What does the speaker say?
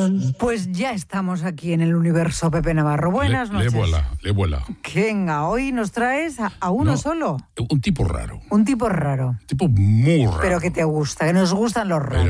Pues ya estamos aquí en el universo Pepe Navarro. Buenas noches. Le vuela. Venga, hoy nos traes a uno solo. Un tipo raro. Un tipo raro. Un tipo muy raro. Pero que te gusta, que nos gustan los raros.